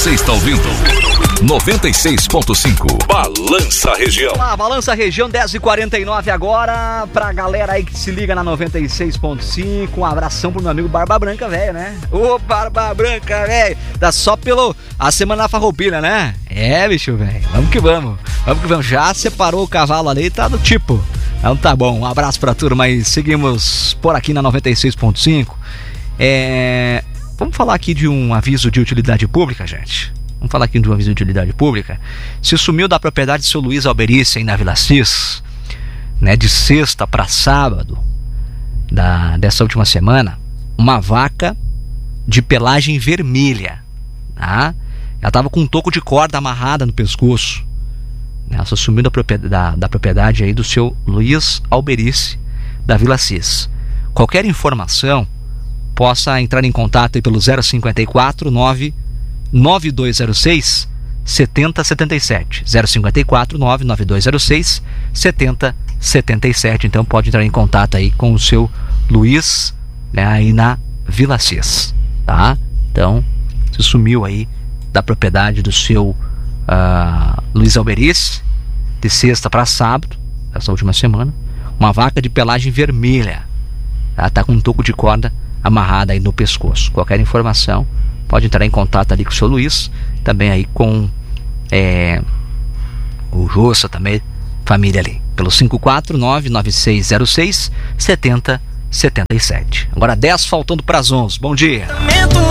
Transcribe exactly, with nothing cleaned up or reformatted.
Você está ouvindo noventa e seis ponto cinco Balança Região. Olá, Balança Região, dez e quarenta e nove agora. Pra galera aí que se liga na noventa e seis ponto cinco, um abração pro meu amigo Barba Branca, velho, né? Ô, Barba Branca, velho. Dá só pelo a semana na Farroupilha, né? É, bicho, velho. Vamos que vamos. Vamos que vamos. Já separou o cavalo ali, tá do tipo. Então tá bom. Um abraço pra turma e seguimos por aqui na noventa e seis ponto cinco. É... Vamos falar aqui de um aviso de utilidade pública, gente. Vamos falar aqui de um aviso de utilidade pública. Se sumiu da propriedade do seu Luiz Alberice, aí na Vila Cis, né, de sexta para sábado da, dessa última semana, uma vaca de pelagem vermelha. Tá? Ela estava com um toco de corda amarrada no pescoço. Ela só sumiu da propriedade, da, da propriedade aí do seu Luiz Alberice, da Vila Cis. Qualquer informação, possa entrar em contato aí pelo zero cinquenta e quatro, nove nove dois zero seis, sete zero sete sete. zero cinquenta e quatro, nove nove dois zero seis, sete zero sete sete. Então pode entrar em contato aí com o seu Luiz, né, aí na Vila Cis, tá? Então, se sumiu aí da propriedade do seu uh, Luiz Alberice, de sexta para sábado, essa última semana, uma vaca de pelagem vermelha. Ela tá com um toco de corda amarrada aí no pescoço. Qualquer informação, pode entrar em contato ali com o seu Luiz, também aí com é, o Jossa também, família ali, pelo cinco quatro nove nove seis zero seis, sete zero sete sete. Agora dez faltando para as onze. Bom dia.